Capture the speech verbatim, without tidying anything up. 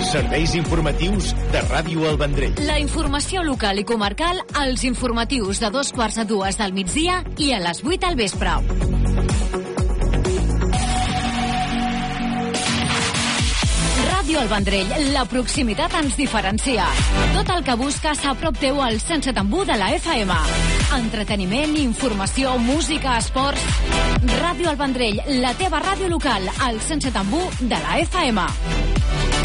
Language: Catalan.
Serveis informatius de Ràdio El Vendrell. La informació local i comarcal als informatius de dos quarts a dues del migdia i a les vuit al vespre. Ràdio El Vendrell, la proximitat ens diferencia. Tot el que busques a prop teu al cent set coma u de la F M. Entreteniment, informació, música, esports... Ràdio El Vendrell, la teva ràdio local, al cent set coma u de la F M.